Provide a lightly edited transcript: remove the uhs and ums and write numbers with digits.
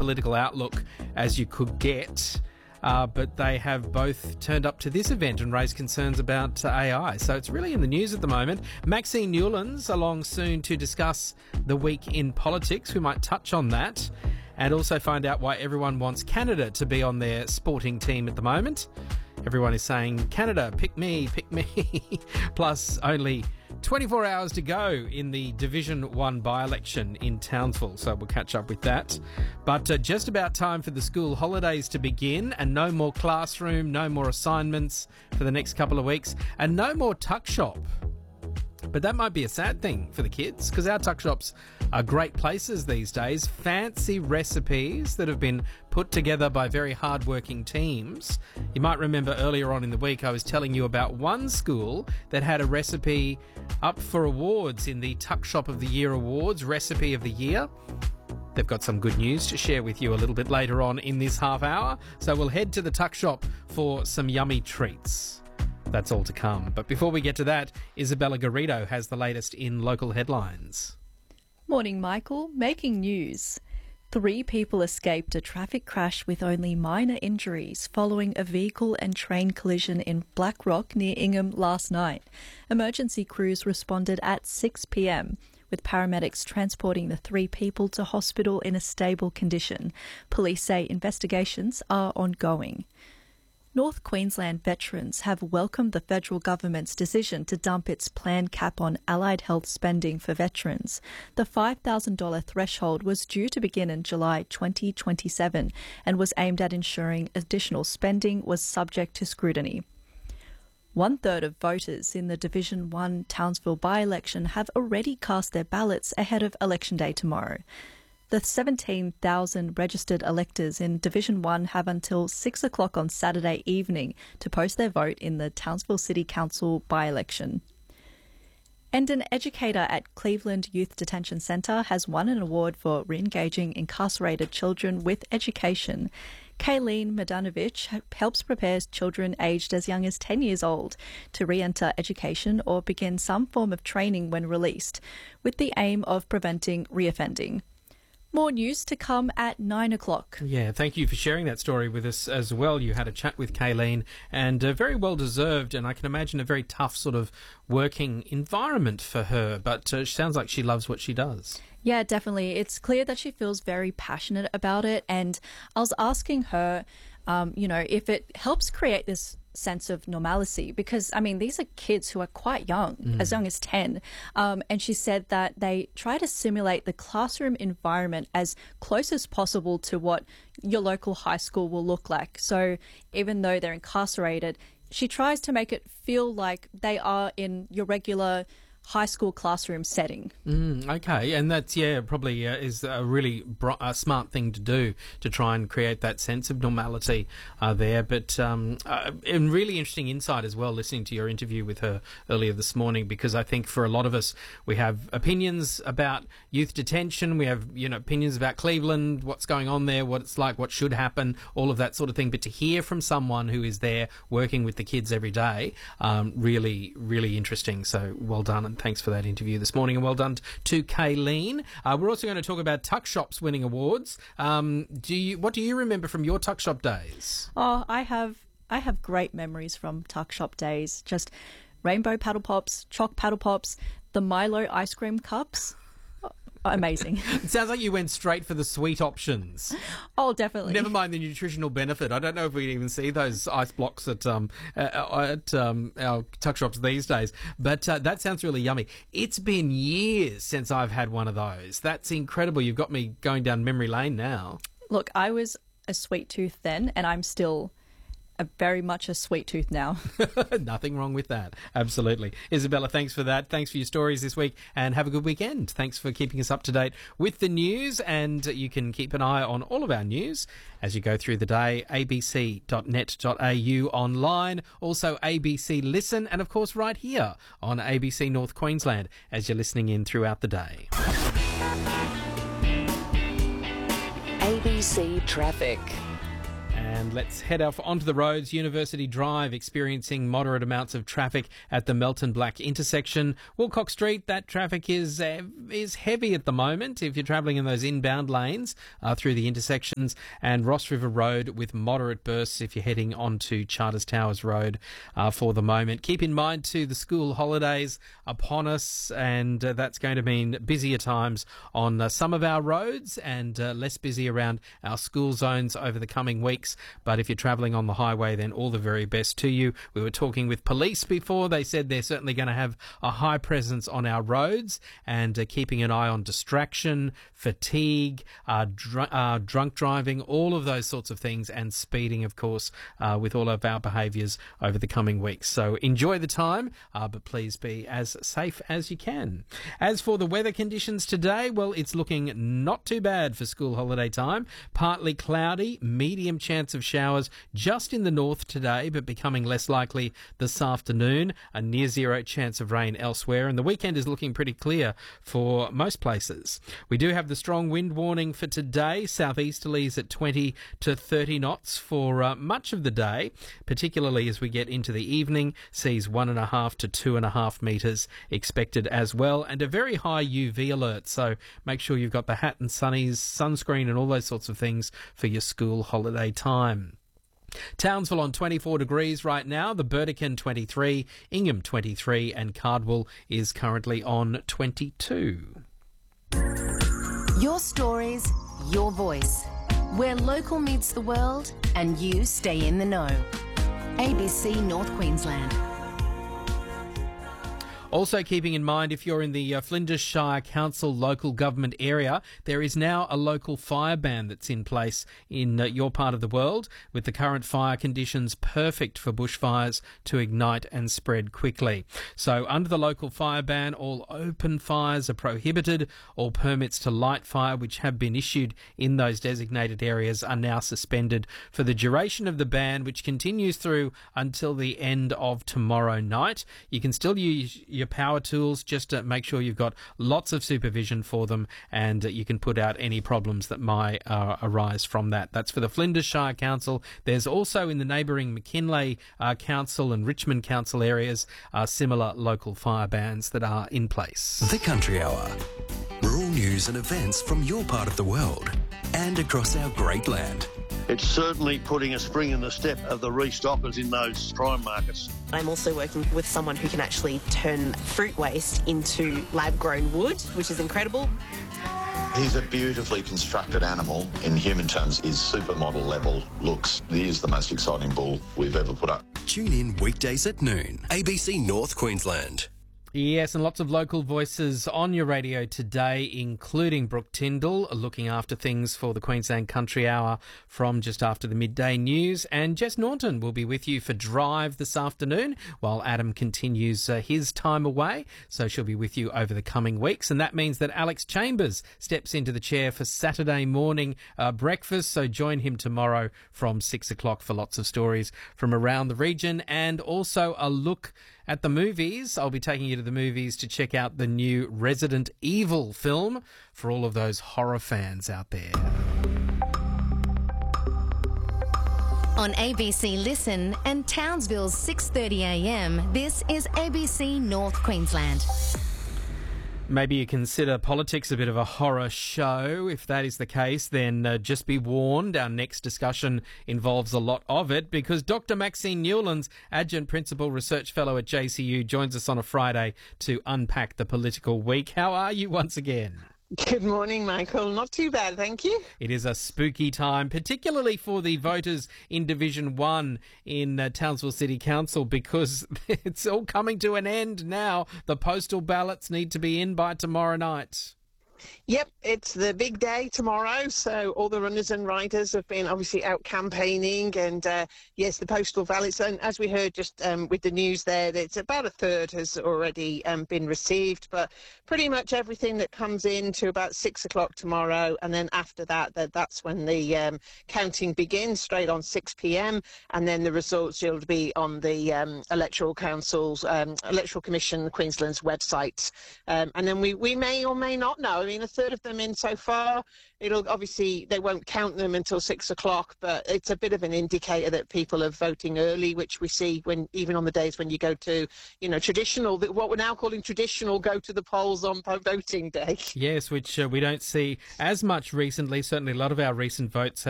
political outlook as you could get. But they have both turned up to this event and raised concerns about AI. So it's really in the news at the moment. Maxine Newlands along soon to discuss the week in politics. We might touch on that and also find out why everyone wants Canada to be on their sporting team at the moment. Everyone is saying, Canada, pick me, plus only 24 hours to go in the Division 1 by-election in Townsville, so we'll catch up with that. But just about time for the school holidays to begin, and no more classroom, no more assignments for the next couple of weeks, and no more tuck shop. But that might be a sad thing for the kids, because our tuck shops are great places these days. Fancy recipes that have been put together by very hard-working teams. You might remember earlier on in the week I was telling you about one school that had a recipe up for awards in the Tuck Shop of the Year Awards, Recipe of the Year. They've got some good news to share with you a little bit later on in this half hour. So we'll head to the tuck shop for some yummy treats. That's all to come. But before we get to that, Isabella Garrido has the latest in local headlines. Morning, Michael. Making news. 3 people escaped a traffic crash with only minor injuries following a vehicle and train collision in Black Rock near Ingham last night. Emergency crews responded at 6 p.m, with paramedics transporting the 3 people to hospital in a stable condition. Police say investigations are ongoing. North Queensland veterans have welcomed the federal government's decision to dump its planned cap on allied health spending for veterans. The $5,000 threshold was due to begin in July 2027 and was aimed at ensuring additional spending was subject to scrutiny. 1/3 of voters in the Division 1 Townsville by-election have already cast their ballots ahead of Election Day tomorrow. The 17,000 registered electors in Division 1 have until 6 o'clock on Saturday evening to post their vote in the Townsville City Council by-election. And an educator at Cleveland Youth Detention Centre has won an award for re-engaging incarcerated children with education. Kayleen Madanovich helps prepare children aged as young as 10 years old to re-enter education or begin some form of training when released, with the aim of preventing reoffending. More news to come at 9 o'clock. Yeah, thank you for sharing that story with us as well. You had a chat with Kayleen, and very well deserved, and I can imagine a very tough sort of working environment for her, but it sounds like she loves what she does. Yeah, definitely. It's clear that she feels very passionate about it, and I was asking her, if it helps create this sense of normalcy, because these are kids who are quite young, as young as 10, and she said that they try to simulate the classroom environment as close as possible to what your local high school will look like. So even though they're incarcerated, she tries to make it feel like they are in your regular high school classroom setting. Okay, and that's, probably is a really smart thing to do, to try and create that sense of normality there. But and really interesting insight as well, listening to your interview with her earlier this morning, because I think for a lot of us, we have opinions about youth detention, we have opinions about Cleveland, what's going on there, what it's like, what should happen, all of that sort of thing. But to hear from someone who is there working with the kids every day, really, really interesting. So well done. And thanks for that interview this morning, and well done to Kayleen. We're also going to talk about tuck shops winning awards. What do you remember from your tuck shop days? Oh, I have great memories from tuck shop days. Just rainbow paddle pops, chalk paddle pops, the Milo ice cream cups. Amazing. It sounds like you went straight for the sweet options. Oh, definitely. Never mind the nutritional benefit. I don't know if we even see those ice blocks at our tuck shops these days. But that sounds really yummy. It's been years since I've had one of those. That's incredible. You've got me going down memory lane now. Look, I was a sweet tooth then, and I'm still very much a sweet tooth now. Nothing wrong with that. Absolutely. Isabella, thanks for that. Thanks for your stories this week, and have a good weekend. Thanks for keeping us up to date with the news, and you can keep an eye on all of our news as you go through the day. abc.net.au online, also ABC Listen, and of course right here on ABC North Queensland as you're listening in throughout the day. ABC Traffic. And let's head off onto the roads. University Drive experiencing moderate amounts of traffic at the Melton Black intersection. Wilcox Street, that traffic is heavy at the moment if you're travelling in those inbound lanes through the intersections. And Ross River Road with moderate bursts if you're heading onto Charters Towers Road for the moment. Keep in mind too the school holidays upon us, and that's going to mean busier times on some of our roads and less busy around our school zones over the coming weeks. But if you're travelling on the highway, then all the very best to you. We were talking with police before. They said they're certainly going to have a high presence on our roads and keeping an eye on distraction, fatigue, drunk driving, all of those sorts of things, and speeding, of course, with all of our behaviours over the coming weeks. So enjoy the time, but please be as safe as you can. As for the weather conditions today, well, it's looking not too bad for school holiday time. Partly cloudy, medium chance of showers just in the north today, but becoming less likely this afternoon. A near zero chance of rain elsewhere, and the weekend is looking pretty clear for most places. We do have the strong wind warning for today. Southeasterlies at 20 to 30 knots for much of the day, particularly as we get into the evening. Seas 1.5 to 2.5 metres expected as well, and a very high UV alert. So make sure you've got the hat and sunnies, sunscreen and all those sorts of things for your school holiday time. Townsville on 24 degrees right now, the Burdekin 23, Ingham 23 and Cardwell is currently on 22. Your stories, your voice. Where local meets the world and you stay in the know. ABC North Queensland. Also keeping in mind, if you're in the Flinders Shire Council local government area, there is now a local fire ban that's in place in your part of the world, with the current fire conditions perfect for bushfires to ignite and spread quickly. So under the local fire ban, all open fires are prohibited. All permits to light fire which have been issued in those designated areas are now suspended for the duration of the ban, which continues through until the end of tomorrow night. You can still use your power tools, just to make sure you've got lots of supervision for them, and you can put out any problems that might arise from that. That's for the Flinders Shire Council. There's also in the neighbouring McKinley Council and Richmond Council areas similar local fire bans that are in place. The Country Hour. Rural news and events from your part of the world and across our great land. It's certainly putting a spring in the step of the restockers in those prime markets. I'm also working with someone who can actually turn fruit waste into lab-grown wood, which is incredible. He's a beautifully constructed animal. In human terms, his supermodel level looks. He is the most exciting bull we've ever put up. Tune in weekdays at noon. ABC North Queensland. Yes, and lots of local voices on your radio today, including Brooke Tyndall, looking after things for the Queensland Country Hour from just after the midday news. And Jess Norton will be with you for Drive this afternoon while Adam continues his time away. So she'll be with you over the coming weeks. And that means that Alex Chambers steps into the chair for Saturday morning breakfast. So join him tomorrow from 6 o'clock for lots of stories from around the region and also a look at the movies. I'll be taking you to the movies to check out the new Resident Evil film for all of those horror fans out there. On ABC Listen and Townsville's 6:30am, this is ABC North Queensland. Maybe you consider politics a bit of a horror show. If that is the case, then just be warned. Our next discussion involves a lot of it because Dr. Maxine Newlands, Adjunct Principal Research Fellow at JCU, joins us on a Friday to unpack the political week. How are you once again? Good morning, Michael. Not too bad, thank you. It is a spooky time, particularly for the voters in Division 1 in Townsville City Council, because it's all coming to an end now. The postal ballots need to be in by tomorrow night. Yep, it's the big day tomorrow, so all the runners and riders have been obviously out campaigning, and yes, the postal ballots, and as we heard just with the news there, it's about a third has already been received, but pretty much everything that comes in to about 6 o'clock tomorrow, and then after that, that's when the counting begins, straight on 6 p.m, and then the results will be on the Electoral Council's, Electoral Commission Queensland's website, and then we may or may not know. mean, a third of them in so far. It'll obviously, they won't count them until 6 o'clock, but it's a bit of an indicator that people are voting early, which we see when even on the days when you go to, traditional, what we're now calling traditional, go to the polls on voting day. Yes, which we don't see as much recently. Certainly a lot of our recent votes